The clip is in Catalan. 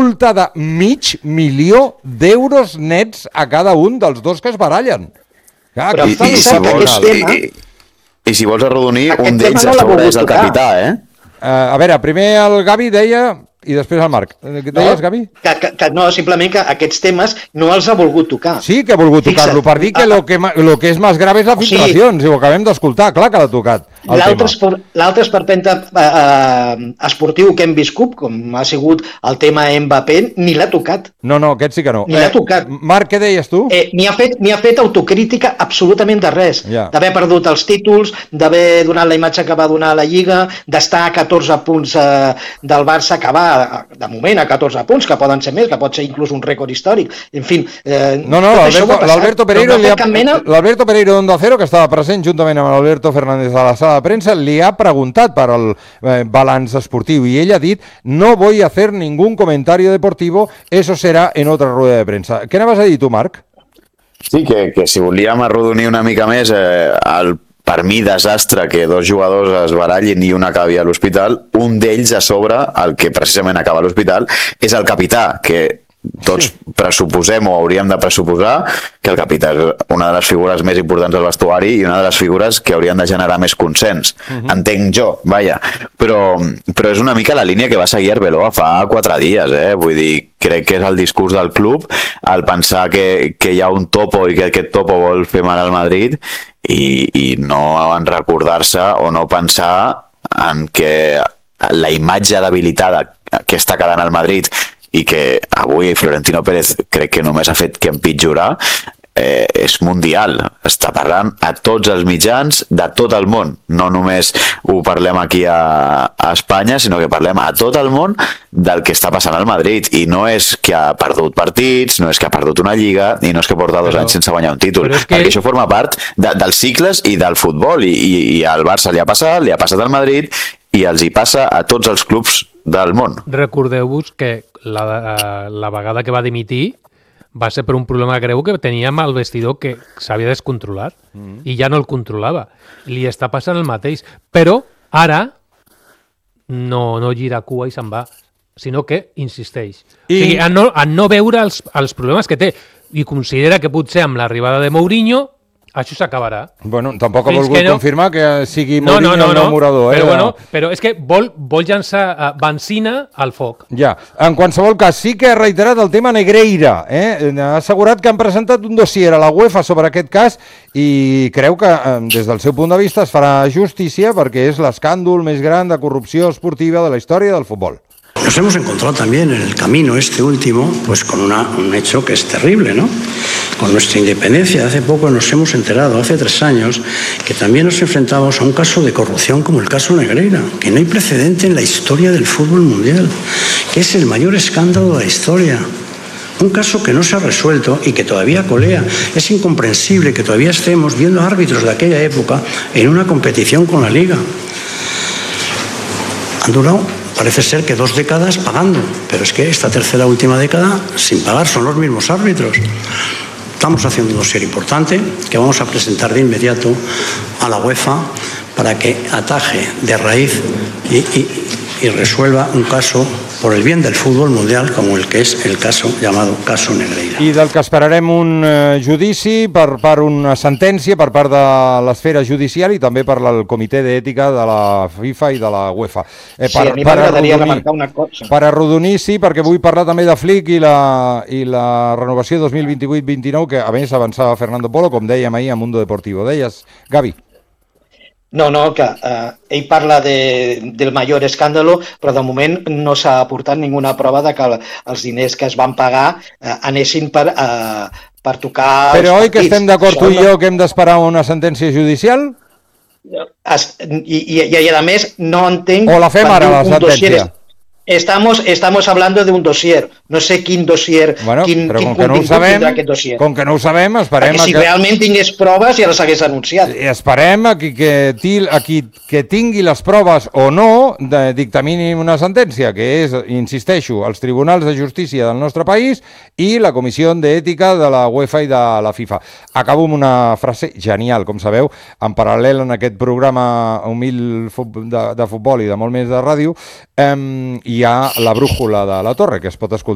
multa de $500.000 nets a cada un dels dos que es barallen. Clar, I si vols arrodonir, un d'ells a sobre és el capità, A veure, primer el Gavi deia... I després el Marc. Què deies, Gavi? No, simplement que aquests temes no els ha volgut tocar. Sí que ha volgut tocar-lo, per dir que lo que és més grave és la filtració. Si ho acabem d'escoltar, clar que l'ha tocat. L'altre esperpenta esportiu que hem viscut, com ha sigut el tema Mbappé, ni l'ha tocat. No, aquest sí que no. Ni l'ha tocat. Marc, què deies tu? Ni ha fet autocrítica absolutament de res. D'haver perdut els títols, d'haver donat la imatge que va donar a la Lliga, d'estar a 14 punts del Barça, que va de moment a 14 punts, que poden ser més, que pot ser inclús un rècord històric. En fi... l'Alberto Pereiro d'Onda Cero, que estava present juntament amb l'Alberto Fernández a la sala de premsa, li ha preguntat per al balanç esportiu i ell ha dit: no voy a hacer ningún comentario deportivo, eso será en otra rueda de prensa. Què anaves a dir tu, Marc? Sí, que si volíem arrodonir una mica més per mi, desastre que dos jugadors es barallin i un acabi a l'hospital, un d'ells a sobre, el que precisament acaba a l'hospital, és el capità, que tots pressuposem o hauríem de pressuposar que el capità és una de les figures més importants del vestuari i una de les figures que haurien de generar més consens. Entenc jo, vaja. Però és una mica la línia que va seguir Arbeloa fa 4 dies, Vull dir, crec que és el discurs del club, el pensar que hi ha un topo i que aquest topo vol fer mal al Madrid i no en recordar-se o no pensar en que la imatge debilitada que està quedant al Madrid i que avui Florentino Pérez crec que només ha fet que empitjorar, és mundial. Està parlant a tots els mitjans de tot el món. No només ho parlem aquí a Espanya, sinó que parlem a tot el món del que està passant al Madrid. I no és que ha perdut partits, no és que ha perdut una lliga, i no és que porta 2 anys sense guanyar un títol. Perquè això forma part dels cicles i del futbol. I al Barça li ha passat al Madrid, i els hi passa a tots els clubs del món. Recordeu-vos que la vegada que va dimitir va ser per un problema greu que tenia amb el vestidor, que s'havia descontrolat i ja no el controlava. Li està passant el mateix. Però ara no gira cua i se'n va, sinó que insisteix. O sigui, en no veure els problemes que té, i considera que potser amb l'arribada de Mourinho això s'acabarà. Bueno, tampoc ha volgut confirmar que sigui Mourinho el nou murador. Però és que vol llançar benzina al foc. Ja, en qualsevol cas, sí que ha reiterat el tema Negreira. Ha assegurat que han presentat un dossier a la UEFA sobre aquest cas i creu que, des del seu punt de vista, es farà justícia perquè és l'escàndol més gran de corrupció esportiva de la història del futbol. Nos hemos encontrado también en el camino este último, pues con un hecho que es terrible, ¿no? Con nuestra independencia. Hace poco nos hemos enterado, hace 3 años, que también nos enfrentamos a un caso de corrupción como el caso Negreira, que no hay precedente en la historia del fútbol mundial, que es el mayor escándalo de la historia. Un caso que no se ha resuelto y que todavía colea. Es incomprensible que todavía estemos viendo árbitros de aquella época en una competición con la Liga. Han durado, parece ser que 2 décadas pagando, pero es que esta tercera última década sin pagar son los mismos árbitros. Estamos haciendo un dossier importante que vamos a presentar de inmediato a la UEFA para que ataje de raíz y resuelva un caso por el bien del fútbol mundial, como el que és el caso llamado caso Negreira. I del que esperarem un judici una sentència per part de l'esfera judicial i també per al comitè d'ètica de la FIFA i de la UEFA. Sí, a mi m'agradaria remarcar una cosa. Per arrodonir, sí, perquè vull parlar també de Flick i la renovació 2028-29, que a més avançava Fernando Polo, com dèiem ahir a Mundo Deportivo. Deies, Gavi? No, que ell parla del major escàndalo, però de moment no s'ha aportat ninguna prova de que els diners que es van pagar anessin per tocar... Però oi que estem d'acord tu i jo que hem d'esperar una sentència judicial? I a més no entenc... O la fem ara, la sentència? Estamos hablando de un dossier. No sé quin dossier, quin contingut tindrà aquest dossier. Com que no ho sabem, esperem... Perquè si realment tingués proves ja les hagués anunciat. Esperem que tingui les proves o no dictamini una sentència, que és, insisteixo, els tribunals de justícia del nostre país i la Comissió d'Ètica de la UEFA i de la FIFA. Acabo amb una frase genial, com sabeu, en paral·lel en aquest programa humil de futbol i de molt més de ràdio, hi ha la brújula de la Torre, que es pot escoltar